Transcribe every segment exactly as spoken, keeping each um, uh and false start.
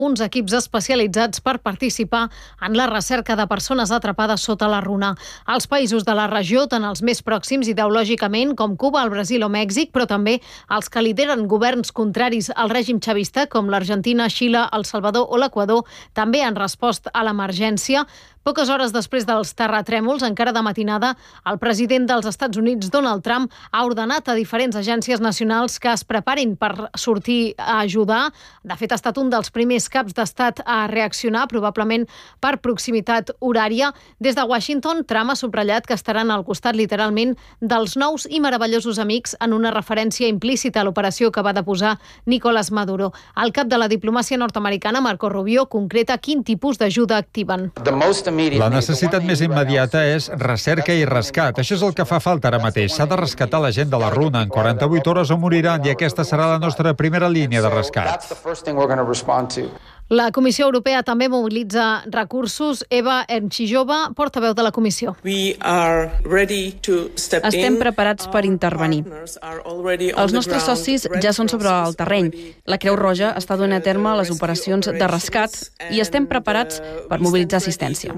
uns equips especialitzats per participar en la recerca de persones atrapades sota la runa. Els països de la regió, tant els més pròxims ideològicament com Cuba, el Brasil o Mèxic, però també els que lideren governs contraris al règim xavista, com l'Argentina, Xile, El Salvador o l'Equador, també han respost a l'emergència. Poques hores després dels terratrèmols, encara de matinada, el president dels Estats Units, Donald Trump, ha ordenat a diferents agències nacionals que es preparin per sortir a ajudar. De fet, ha estat un dels primers caps d'estat a reaccionar, probablement per proximitat horària. Des de Washington, Trump ha subratllat que estaran al costat, literalment, dels nous i meravellosos amics, en una referència implícita a l'operació que va deposar Nicolás Maduro. El cap de la diplomàcia nord-americana, Marco Rubio, concreta quin tipus d'ajuda activen. La necessitat més immediata és recerca i rescat. Això és el que fa falta ara mateix. S'ha de rescatar la gent de la runa. En quaranta-vuit hores o moriran i aquesta serà la nostra primera línia de rescat. La Comissió Europea també mobilitza recursos. Eva Ermchijova, portaveu de la Comissió. Estem preparats per intervenir. Els nostres socis ja són sobre el terreny. La Creu Roja està donant a terme les operacions de rescat i estem preparats per mobilitzar assistència.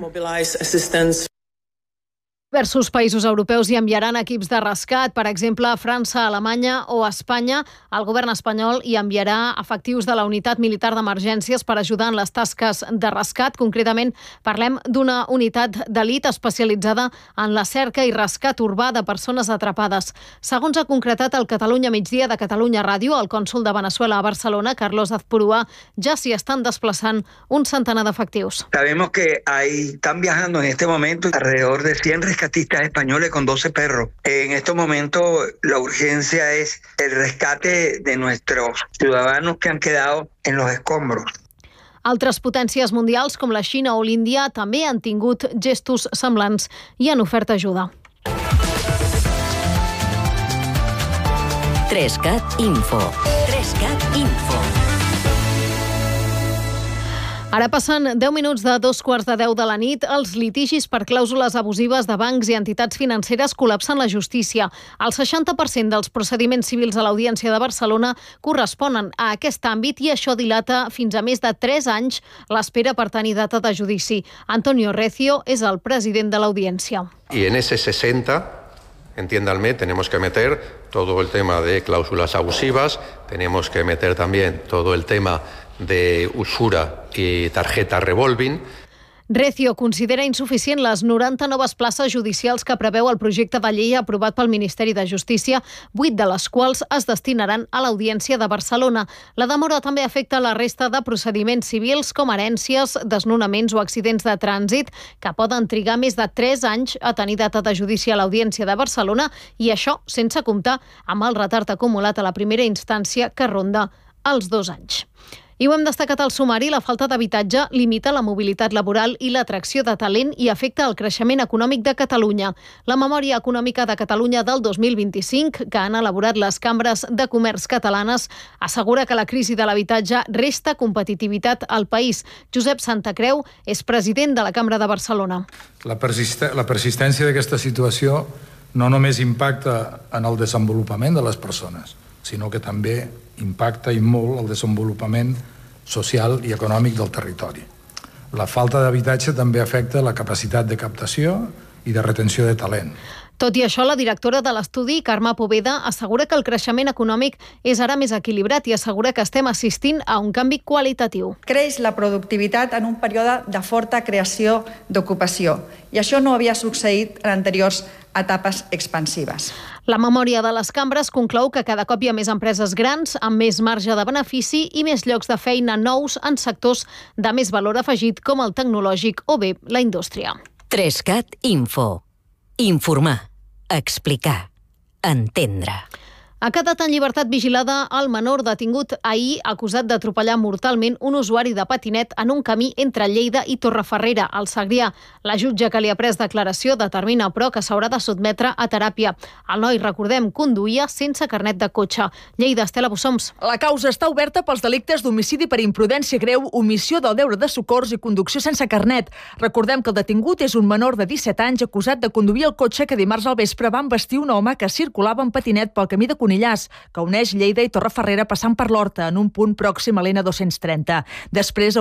Diversos països europeus hi enviaran equips de rescat, per exemple, França, Alemanya o Espanya. El govern espanyol hi enviarà efectius de la unitat militar d'emergències per ajudar en les tasques de rescat. Concretament, parlem d'una unitat d'elit especialitzada en la cerca i rescat urbà de persones atrapades. Segons ha concretat el Catalunya Migdia de Catalunya Ràdio, el cònsol de Venezuela a Barcelona, Carlos Azpurúa, ja s'hi estan desplaçant un centenar d'efectius. Sabemos que hay, están viajando en este momento alrededor de cien rescatistas españoles con doce perros. En estos momentos la urgencia es el rescate de nuestros ciudadanos que han quedado en los escombros. Altres potències mundials com la Xina o l'Índia també han tingut gestos semblants i han ofert ajuda. Trescat Info. Trescat Info. Ara passen deu minuts de dos quarts de deu de la nit. Els litigis per clàusules abusives de bancs i entitats financeres col·lapsen la justícia. El seixanta per cent dels procediments civils a l'Audiència de Barcelona corresponen a aquest àmbit i això dilata fins a més de tres anys l'espera per tenir data de judici. Antonio Recio és el president de l'Audiència. I en ese sesenta, entiéndanme, tenemos que meter todo el tema de cláusulas abusivas, tenemos que meter también todo el tema de usura i tarjeta revolving. Recio considera insuficient les noranta noves places judicials que preveu el projecte de llei aprovat pel Ministeri de Justícia, vuit de les quals es destinaran a l'Audiència de Barcelona. La demora també afecta la resta de procediments civils com herències, desnonaments o accidents de trànsit, que poden trigar més de tres anys a tenir data de judici a l'Audiència de Barcelona, i això sense comptar amb el retard acumulat a la primera instància, que ronda els dos anys. I ho hem destacat al sumari, la falta d'habitatge limita la mobilitat laboral i l'atracció de talent i afecta el creixement econòmic de Catalunya. La Memòria Econòmica de Catalunya del dos mil vint-i-cinc, que han elaborat les cambres de comerç catalanes, assegura que la crisi de l'habitatge resta competitivitat al país. Josep Santacreu és president de la Cambra de Barcelona. La, persist la persistència d'aquesta situació no només impacta en el desenvolupament de les persones, sinó que també impacta i molt el desenvolupament social i econòmic del territori. La falta d'habitatge també afecta la capacitat de captació i de retenció de talent. Tot i això, la directora de l'estudi, Carme Poveda, assegura que el creixement econòmic és ara més equilibrat i assegura que estem assistint a un canvi qualitatiu. Creix la productivitat en un període de forta creació d'ocupació i això no havia succeït en anteriors etapes expansives. La memòria de les cambres conclou que cada cop hi ha més empreses grans, amb més marge de benefici i més llocs de feina nous en sectors de més valor afegit com el tecnològic o bé la indústria. Trescat Info. Informar, explicar, entendre. Ha quedat en llibertat vigilada el menor detingut ahir acusat d'atropellar mortalment un usuari de patinet en un camí entre Lleida i Torrefarrera, al Segrià. La jutge que li ha pres declaració determina, però, que s'haurà de sotmetre a teràpia. El noi, recordem, conduïa sense carnet de cotxe. Lleida, Estela Bussoms. La causa està oberta pels delictes d'homicidi per imprudència greu, omissió del deure de socors i conducció sense carnet. Recordem que el detingut és un menor de disset anys acusat de conduir el cotxe que dimarts al vespre va embestir un home que circulava en patinet pel camí de Conil Millàs, que uneix Lleida i Torrefarrera passant per l'Horta, en un punt pròxim a l'N dos-cents trenta. Després